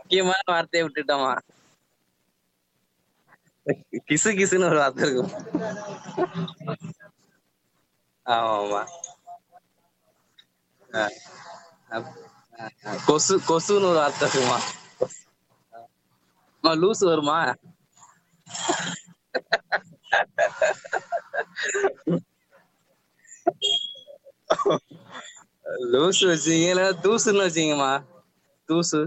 முக்கியமான வார்த்தையை விட்டுட்டோமா. கிசு கிசுன்னு ஒரு வார்த்தை இருக்கும். ஆமாமா. கொசு கொசுன்னு ஒரு வார்த்தை இருக்குமா. லூசு வருமா. லூசு வச்சீங்க இல்ல தூசுன்னு வச்சீங்கம்மா. தூசு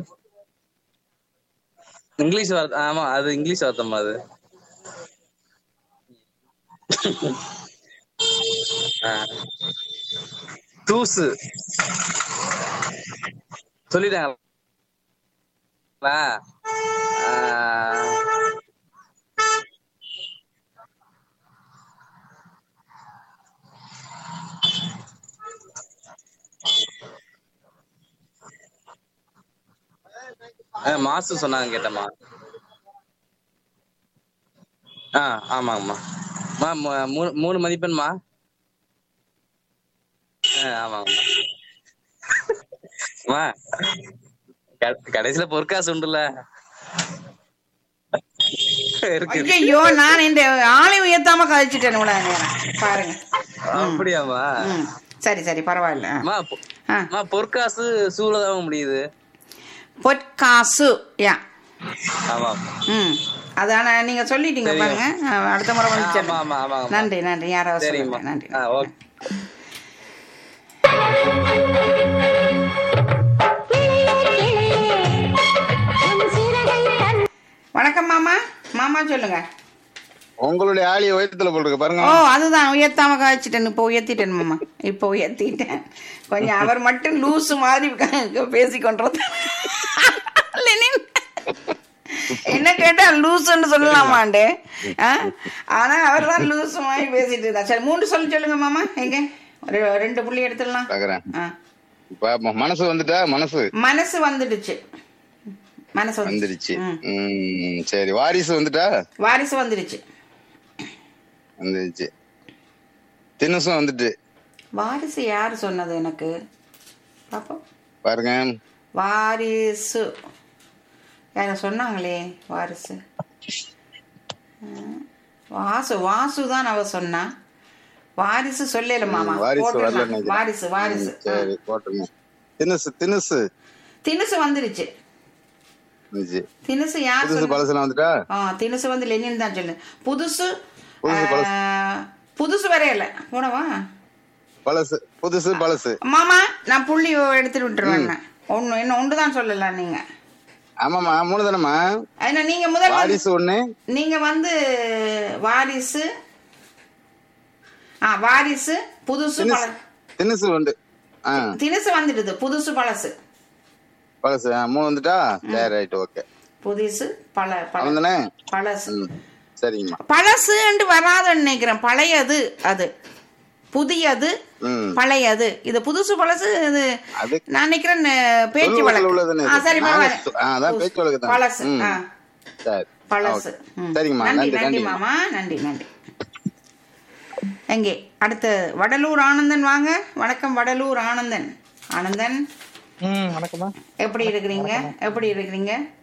இங்கிலீஷ் வார்த்தை. ஆமா அது இங்கிலீஷ் வார்த்தைமா அது. தூசு சொல்லிட்டாங்களா. மாசு சொன்னாங்க கேட்டம்மா. ஆமாங்கம்மா. 3 மதிப்பெண்மா. ஆமாங்கம்மா. கடைசியில பொற்காசு உண்டுல. ஐயோ நான் இந்த ஆளை உயர்த்தாம கழிச்சிட்டேன் பாருங்க. அப்படியாமா. சரி சரி பரவாயில்ல. பொற்காசு சூழதான் முடியுது. பொற்காசு யா. ஆமா. அதான நீங்க சொல்லிட்டீங்க பாருங்க. அடுத்த முறை வந்து நன்றி நன்றி. யாராவது சொல்லுங்க. நன்றி. வணக்கம் மாமா. மாமா சொல்லுங்க. உங்களுடைய ஆளியை உயர்த்தல போட்டுருக்க பாருங்க. ஓ அதுதான் உயர்த்தாம காய்ச்சிட்டேன். இப்போ உயர்த்திட்டேன் மாமா. இப்போ உயர்த்திட்டேன் கொஞ்சம். அவர் மட்டும் லூசு மாதிரி பேசிக்கொண்டது. என்ன கேட்டா லூசுன்னு சொல்லலாமாண்டே. ஆனா அவர் தான் லூசு மாதிரி பேசிட்டு இருந்தா. சரி 3 சொல்லுங்க மாமா. எங்க 2 புள்ளி எடுத்துடலாம். மனசு வந்துட்டா. மனசு வந்துடுச்சு. மனசு வந்துடுச்சு. சரி வாரிசு வந்துட்டா. வாரிசு வந்துடுச்சு. தினசும் வந்துட்டு. வாரிசு யாரு சொன்னது எனக்கு பாப்போம் பாருங்க. வாரிசு யார சொன்னாங்களே. வாரிசு வாசு தான் அவ சொன்னா. வாரிசு சொல்லல மாமா. வாரிசு வாரிசு. சரி போட்டுங்க. தினுசு வந்துருச்சு. தினுசு யார் வந்துட்டா. தினுசு வந்து லெனின் தான் சொல்லு. புதுசு வரையல போனவா. புதுசு பழசு மாமா. நான் புள்ளி எடுத்துட்டு விட்டுருவேன். இன்னும் ஒன்றுதான் சொல்லலாம் நீங்க. ஆமாமா 3 தானம்மா. நீங்க முதல்ல வாரிசு 1. நீங்க வந்து வாரிசு வாரிசு புதுசு தினுசு உண்டு. தினுசு வந்துடுது. புதுசு பழசு 3 வந்துட்டா. சரி ரைட் ஓகே. புதுசு பழசு. சரிங்கம்மா. பழசு வராதுன்னு நினைக்கிறேன். பழையது அது. புதியது பழையது. இது புதுசு பழசு. இது நான் நினைக்கிறேன் பேச்சு வழக்கு. சரி பரவாயில்ல. பழசு பழசு. நன்றி நன்றி மாமா. நன்றி நன்றி. எங்கே அடுத்த வடலூர் ஆனந்தன் வாங்க. வணக்கம் வடலூர் ஆனந்தன். ஆனந்தன் வணக்கம்மா. எப்படி இருக்கிறீங்க?